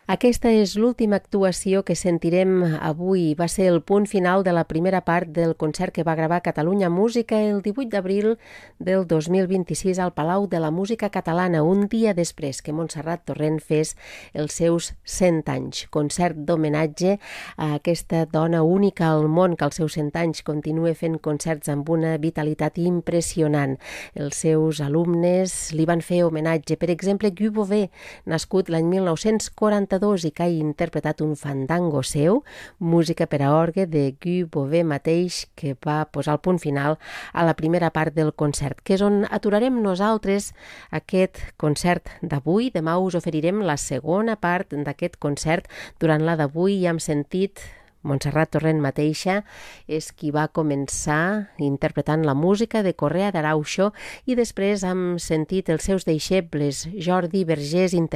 Aquesta és l'última actuació que sentirem avui. Va ser el punt final de la primera part del concert que va gravar Catalunya Música el 18 d'abril del 2026 al Palau de la Música Catalana, un dia després que Montserrat Torrent fes els seus 100 anys. Concert d'homenatge a aquesta dona única al món que als seus 100 anys continua fent concerts amb una vitalitat impressionant. Els seus alumnes li van fer homenatge. Per exemple, Guy Bové, nascut l'any 1942 i que ha interpretat un fandango seu, música per a orgue de Guy Bové mateix, que va posar el punt final a la primera part del concert, que és on aturarem nosaltres aquest concert d'avui. Demà us oferirem la segona part d'aquest concert. Durant la d'avui ja hem sentit Montserrat Torrent mateixa és qui va començar interpretant la música de Correa d'Arauxo i després hem sentit els seus deixebles Jordi Vergés